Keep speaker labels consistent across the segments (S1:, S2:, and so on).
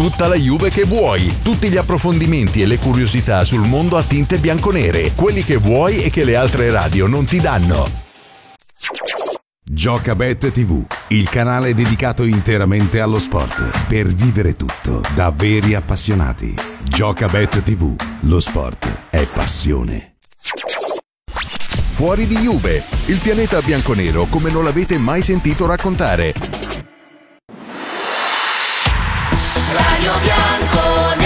S1: tutta la Juve che vuoi, tutti gli approfondimenti e le curiosità sul mondo a tinte bianconere, quelli che vuoi e che le altre radio non ti danno.
S2: Giocabet TV, il canale dedicato interamente allo sport, per vivere tutto da veri appassionati. Giocabet TV, lo sport è passione.
S1: Fuori di Juve, il pianeta bianconero come non l'avete mai sentito raccontare.
S3: Radio Bianconera.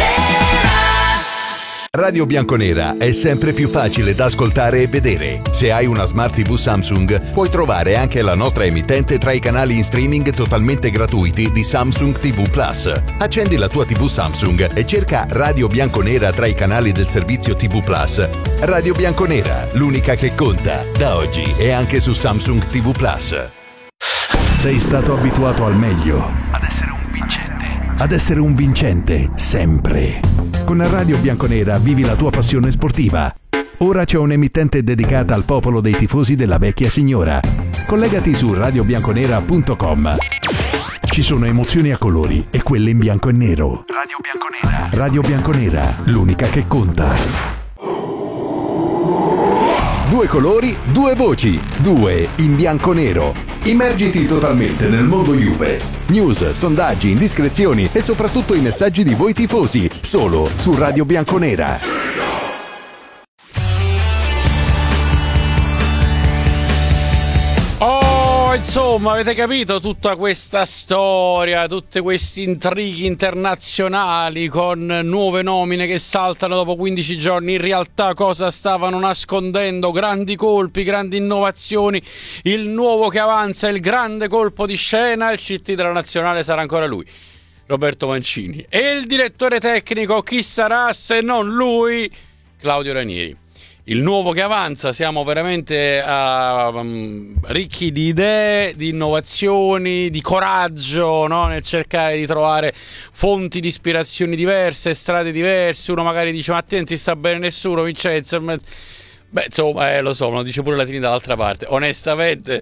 S1: Radio Bianconera è sempre più facile da ascoltare e vedere. Se hai una Smart TV Samsung, puoi trovare anche la nostra emittente tra i canali in streaming totalmente gratuiti di Samsung TV Plus. Accendi la tua TV Samsung e cerca Radio Bianconera tra i canali del servizio TV Plus. Radio Bianconera, l'unica che conta, da oggi e anche su Samsung TV Plus.
S2: Sei stato abituato al meglio, ad essere un vincente, sempre. Con Radio Bianconera vivi la tua passione sportiva. Ora c'è un'emittente dedicata al popolo dei tifosi della vecchia signora. Collegati su radiobianconera.com. Ci sono emozioni a colori e quelle in bianco e nero. Radio Bianconera. Radio Bianconera, l'unica che conta.
S1: Due colori, due voci, due in bianco-nero. Immergiti totalmente nel mondo Juve. News, sondaggi, indiscrezioni e soprattutto i messaggi di voi tifosi, solo su Radio Bianconera.
S4: Insomma, avete capito tutta questa storia, tutti questi intrighi internazionali con nuove nomine che saltano dopo 15 giorni. In realtà cosa stavano nascondendo? Grandi colpi, grandi innovazioni. Il nuovo che avanza, il grande colpo di scena. Il CT della nazionale sarà ancora lui, Roberto Mancini. E il direttore tecnico chi sarà se non lui, Claudio Ranieri. Il nuovo che avanza, siamo veramente ricchi di idee, di innovazioni, di coraggio, no? Nel cercare di trovare fonti di ispirazioni diverse, strade diverse. Uno magari dice: ma a te non ti sta bene nessuno, Vincenzo? Beh, insomma, lo so, me lo dice pure Latini dall'altra parte. Onestamente,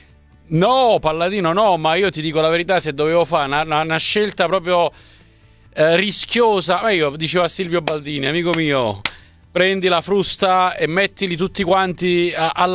S4: no, Palladino no, ma io ti dico la verità, se dovevo fare una scelta proprio rischiosa, ma io dicevo a Silvio Baldini, amico mio, prendi la frusta e mettili tutti quanti a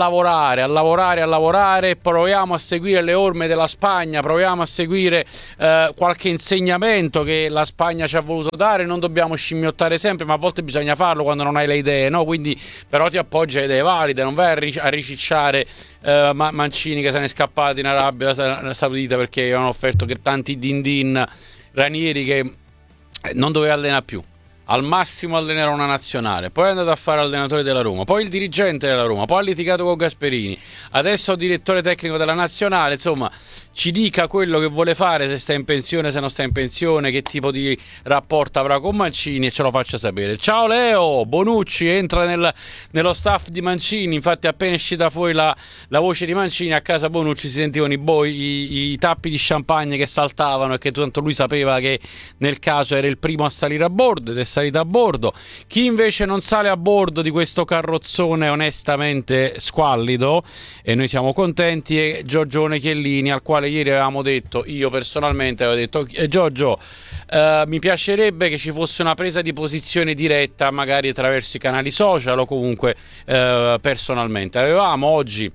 S4: lavorare, proviamo a seguire le orme della Spagna, proviamo a seguire qualche insegnamento che la Spagna ci ha voluto dare. Non dobbiamo scimmiottare sempre, ma a volte bisogna farlo quando non hai le idee, no? Quindi però ti appoggi a idee valide, non vai a ricicciare Mancini che se n'è scappato in Arabia Saudita perché avevano offerto che tanti din Ranieri che non doveva allenare più. Al massimo allenare una nazionale, poi è andato a fare allenatore della Roma, poi il dirigente della Roma, poi ha litigato con Gasperini, adesso è direttore tecnico della nazionale. Insomma, ci dica quello che vuole fare, se sta in pensione, se non sta in pensione, che tipo di rapporto avrà con Mancini, e ce lo faccia sapere. Ciao Leo, Bonucci entra nello staff di Mancini. Infatti appena è uscita fuori la voce di Mancini, a casa Bonucci si sentivano i tappi di champagne che saltavano, e che tanto lui sapeva che nel caso era il primo a salire a bordo, ed è salito a bordo. Chi invece non sale a bordo di questo carrozzone onestamente squallido, e noi siamo contenti, è Giorgione Chiellini, al quale ieri avevamo detto, io personalmente avevo detto: Giorgio, mi piacerebbe che ci fosse una presa di posizione diretta, magari attraverso i canali social o comunque personalmente. Avevamo oggi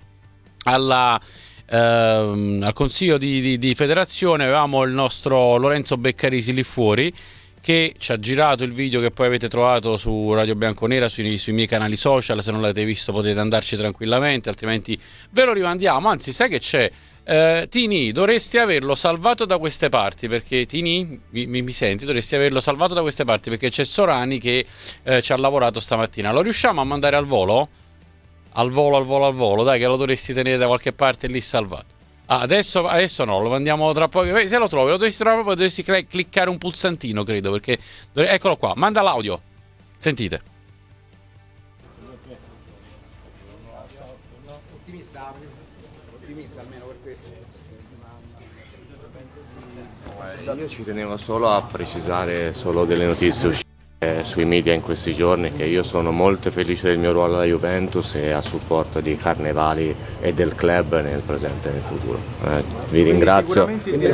S4: al consiglio di federazione, avevamo il nostro Lorenzo Beccarisi lì fuori, che ci ha girato il video che poi avete trovato su Radio Bianconera, sui miei canali social. Se non l'avete visto potete andarci tranquillamente, altrimenti ve lo rimandiamo. Anzi, sai che c'è? Tini, dovresti averlo salvato da queste parti, perché Tini, mi senti? Dovresti averlo salvato da queste parti, perché c'è Sorani che ci ha lavorato stamattina. Lo riusciamo a mandare al volo? Al volo, dai, che lo dovresti tenere da qualche parte lì salvato. Adesso no, lo mandiamo tra poco. Se lo trovi, lo dovresti trovare proprio, dovresti cliccare un pulsantino, credo, perché eccolo qua, manda l'audio. Sentite. Ottimista almeno per questo.
S5: Io ci tenevo solo a precisare solo delle notizie uscite sui media in questi giorni che io sono molto felice del mio ruolo alla Juventus e a supporto di Carnevali e del club nel presente e nel futuro. Vi ringrazio.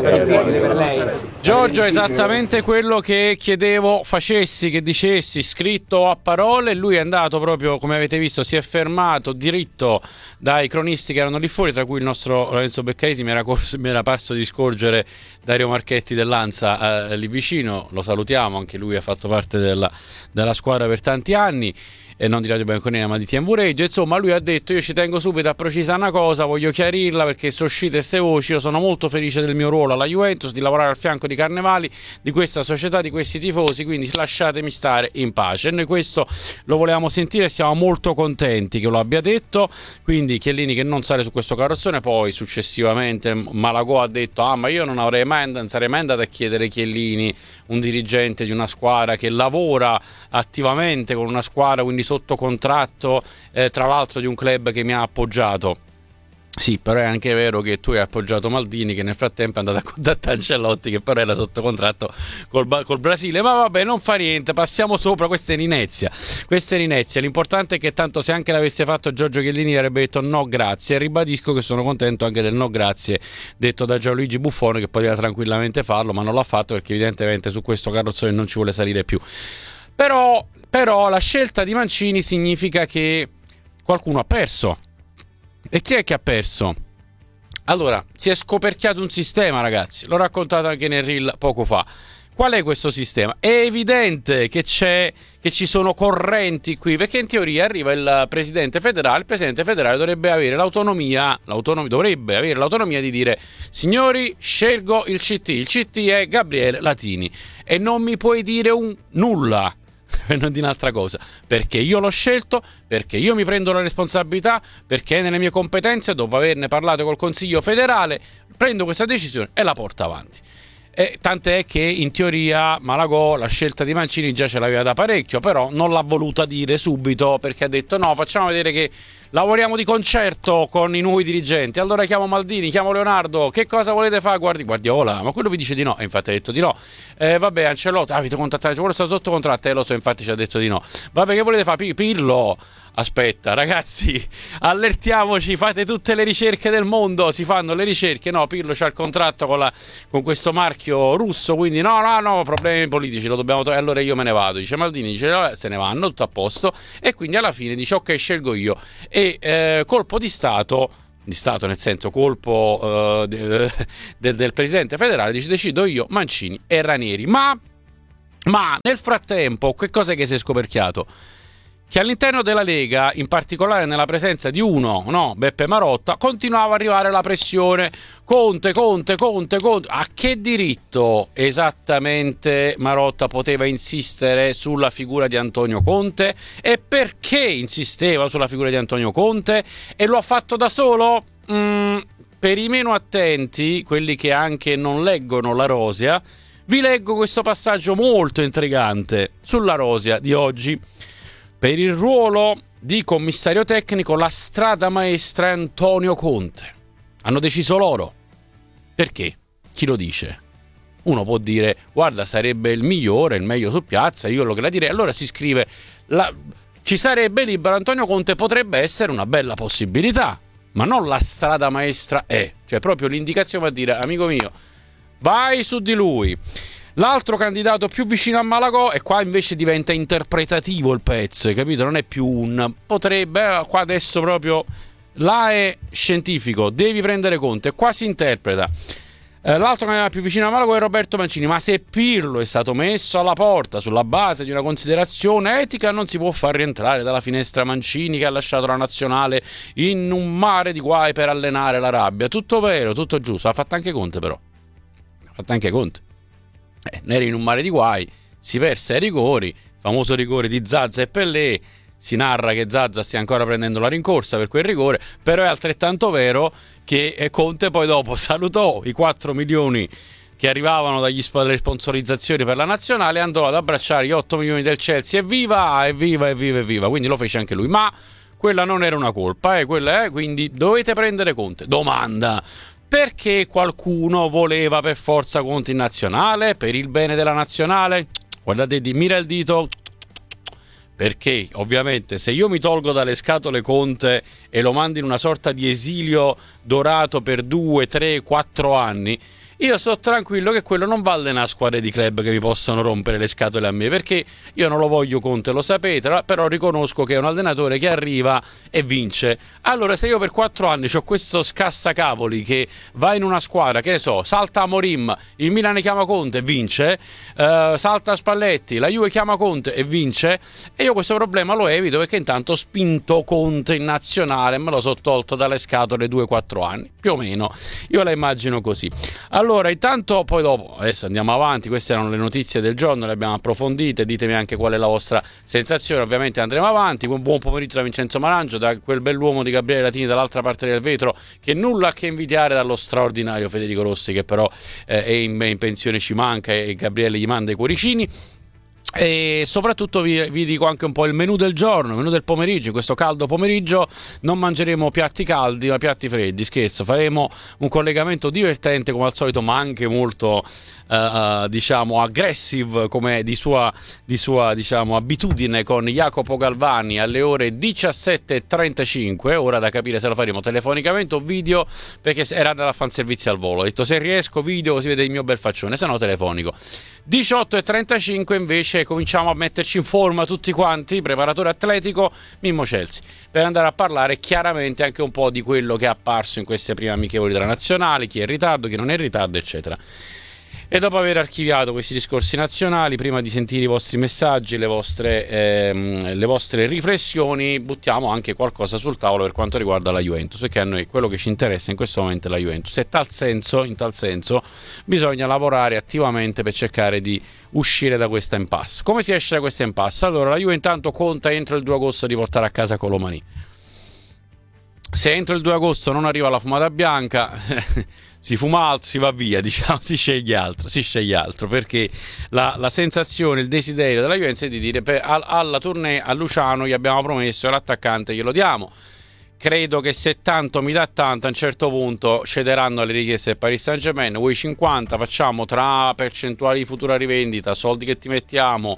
S4: Giorgio, esattamente quello che chiedevo facessi, che dicessi, scritto a parole. Lui è andato proprio, come avete visto, si è fermato diritto dai cronisti che erano lì fuori, tra cui il nostro Lorenzo Beccarisi. Mi era parso di scorgere Dario Marchetti dell'Ansa lì vicino. Lo salutiamo, anche lui ha fatto parte della squadra per tanti anni, e non di Radio Bianconera ma di TMV Radio. Insomma, lui ha detto: io ci tengo subito a precisare una cosa, voglio chiarirla perché sono uscite queste voci. Io sono molto felice del mio ruolo alla Juventus, di lavorare al fianco di Carnevali, di questa società, di questi tifosi, quindi lasciatemi stare in pace. E noi questo lo volevamo sentire e siamo molto contenti che lo abbia detto. Quindi Chiellini che non sale su questo carrozzone. Poi successivamente Malagò ha detto: ma io non sarei mai andato a chiedere Chiellini, un dirigente di una squadra che lavora attivamente con una squadra, quindi sotto contratto, tra l'altro di un club che mi ha appoggiato. Sì, però è anche vero che tu hai appoggiato Maldini, che nel frattempo è andato a contattare Ancelotti, che però era sotto contratto col Brasile. Ma vabbè, non fa niente, passiamo sopra. Questa è l'inezia. L'importante è che tanto, se anche l'avesse fatto Giorgio Chiellini, avrebbe detto no grazie. E ribadisco che sono contento anche del no grazie detto da Gianluigi Buffon, che poteva tranquillamente farlo, ma non l'ha fatto perché evidentemente su questo carrozzone non ci vuole salire più. Però la scelta di Mancini significa che qualcuno ha perso. E chi è che ha perso? Allora, si è scoperchiato un sistema, ragazzi. L'ho raccontato anche nel reel poco fa. Qual è questo sistema? È evidente che ci sono correnti qui, perché in teoria arriva il presidente federale. Il presidente federale dovrebbe avere l'autonomia di dire: signori, scelgo il CT. Il CT è Gabriele Latini e non mi puoi dire nulla. Per non dire un'altra cosa, perché io l'ho scelto, perché io mi prendo la responsabilità, perché nelle mie competenze, dopo averne parlato col Consiglio federale, prendo questa decisione e la porto avanti. E tant'è che in teoria Malagò la scelta di Mancini già ce l'aveva da parecchio, però non l'ha voluta dire subito, perché ha detto: no, facciamo vedere che lavoriamo di concerto con i nuovi dirigenti. Allora chiamo Maldini, chiamo Leonardo, che cosa volete fare? Guardiola, ma quello vi dice di no, e infatti ha detto di no. Vabbè, Ancelotti, avete contattato, quello sta sotto contratto, lo so, infatti ci ha detto di no. Vabbè, che volete fare? Pirlo. Aspetta, ragazzi, allertiamoci, fate tutte le ricerche del mondo, si fanno le ricerche. No, Pirlo c'ha il contratto con questo marchio russo, quindi no, problemi politici, lo dobbiamo togliere. Allora io me ne vado, dice Maldini, dice se ne vanno, tutto a posto, e quindi alla fine dice: ok, scelgo io. E colpo di stato nel senso colpo del presidente federale, dice: decido io, Mancini e Ranieri. Ma nel frattempo che cosa è che si è scoperchiato? Che all'interno della Lega, in particolare nella presenza di Beppe Marotta, continuava a arrivare la pressione: Conte. A che diritto esattamente Marotta poteva insistere sulla figura di Antonio Conte? E perché insisteva sulla figura di Antonio Conte? E lo ha fatto da solo? Per i meno attenti, quelli che anche non leggono la Rosea, vi leggo questo passaggio molto intrigante sulla Rosea di oggi. Per il ruolo di commissario tecnico la strada maestra è Antonio Conte. Hanno deciso loro. Perché? Chi lo dice? Uno può dire: guarda, sarebbe il migliore, il meglio su piazza, io lo gradirei. Allora si scrive: ci sarebbe libero Antonio Conte, potrebbe essere una bella possibilità, ma non la strada maestra è. Cioè proprio l'indicazione a dire: amico mio, vai su di lui. L'altro candidato più vicino a Malagò, e qua invece diventa interpretativo il pezzo, hai capito? Non è più potrebbe, qua adesso proprio là è scientifico, devi prendere conto, e qua si interpreta. L'altro candidato più vicino a Malagò è Roberto Mancini. Ma se Pirlo è stato messo alla porta sulla base di una considerazione etica, non si può far rientrare dalla finestra Mancini, che ha lasciato la nazionale in un mare di guai per allenare la rabbia. Tutto vero, tutto giusto. Ha fatto anche Conte, però. Neri in un mare di guai, si perse ai rigori, famoso rigore di Zaza e Pellè. Si narra che Zaza stia ancora prendendo la rincorsa per quel rigore, però è altrettanto vero che Conte poi dopo salutò i 4 milioni che arrivavano dalle sponsorizzazioni per la nazionale e andò ad abbracciare gli 8 milioni del Chelsea. Evviva! Quindi lo fece anche lui, ma quella non era una colpa, quindi dovete prendere Conte. Domanda: perché qualcuno voleva per forza Conte in nazionale? Per il bene della nazionale? Guardate, mira il dito, perché ovviamente se io mi tolgo dalle scatole Conte e lo mando in una sorta di esilio dorato per 2, 3, 4 anni, io sto tranquillo che quello non va a allenare squadre di club che mi possono rompere le scatole a me, perché io non lo voglio Conte, lo sapete, però riconosco che è un allenatore che arriva e vince. Allora se io per 4 anni ho questo scassacavoli che va in una squadra, che ne so, salta Amorim, il Milan chiama Conte e vince, salta Spalletti, la Juve chiama Conte e vince, e io questo problema lo evito perché intanto ho spinto Conte in nazionale e me lo sono tolto dalle scatole 2-4 anni, più o meno, io la immagino così. Allora, intanto, poi dopo, adesso andiamo avanti, queste erano le notizie del giorno, le abbiamo approfondite, ditemi anche qual è la vostra sensazione, ovviamente andremo avanti. Un buon pomeriggio da Vincenzo Marangio, da quel bell'uomo di Gabriele Latini dall'altra parte del vetro, che nulla a che invidiare dallo straordinario Federico Rossi, che però è in pensione, ci manca, e Gabriele gli manda i cuoricini. E soprattutto vi dico anche un po' il menù del giorno, il menù del pomeriggio. In questo caldo pomeriggio non mangeremo piatti caldi ma piatti freddi, scherzo, faremo un collegamento divertente come al solito, ma anche molto diciamo aggressive come di sua diciamo abitudine, con Jacopo Galvani alle ore 17:35. Ora da capire se lo faremo telefonicamente o video, perché era dalla fanservizio al volo, ho detto se riesco video così vede il mio bel faccione, se no telefonico. 18:35 invece cominciamo a metterci in forma tutti quanti, preparatore atletico Mimmo Celsi, per andare a parlare chiaramente anche un po' di quello che è apparso in queste prime amichevoli della nazionale, chi è in ritardo, chi non è in ritardo, eccetera. E dopo aver archiviato questi discorsi nazionali, prima di sentire i vostri messaggi, le vostre riflessioni, buttiamo anche qualcosa sul tavolo per quanto riguarda la Juventus, perché a noi quello che ci interessa in questo momento è la Juventus. E in tal senso bisogna lavorare attivamente per cercare di uscire da questa impasse. Come si esce da questa impasse? Allora, la Juve intanto conta entro il 2 agosto di portare a casa Colomani. Se entro il 2 agosto non arriva la fumata bianca si fuma altro, si va via, diciamo, si sceglie altro, perché la sensazione, il desiderio della Juventus è di dire alla tournée a Luciano gli abbiamo promesso e l'attaccante glielo diamo. Credo che se tanto mi dà tanto, a un certo punto cederanno alle richieste del Paris Saint-Germain. Vuoi 50, facciamo tra percentuali di futura rivendita, soldi che ti mettiamo,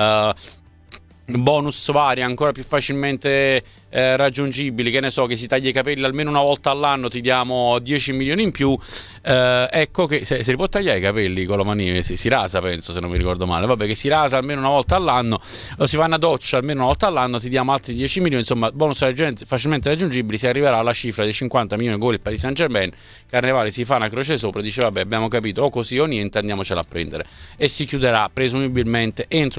S4: bonus vari ancora più facilmente raggiungibili, che ne so, che si taglia i capelli almeno una volta all'anno, ti diamo 10 milioni in più. Ecco che se li può tagliare i capelli con la mania, si rasa, penso, se non mi ricordo male, vabbè, che si rasa almeno una volta all'anno o si fa una doccia almeno una volta all'anno, ti diamo altri 10 milioni, insomma bonus facilmente raggiungibili. Si arriverà alla cifra di 50 milioni con il Paris Saint-Germain. Carnevale si fa una croce sopra, dice vabbè, abbiamo capito, o così o niente, andiamocela a prendere, e si chiuderà presumibilmente entro